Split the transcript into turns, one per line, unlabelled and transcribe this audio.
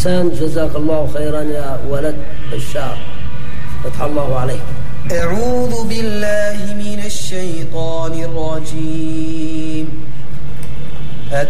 أحسن، جزاك الله خيرا يا ولد بشار، فتح الله عليك.
أعوذ بالله من الشيطان الرجيم.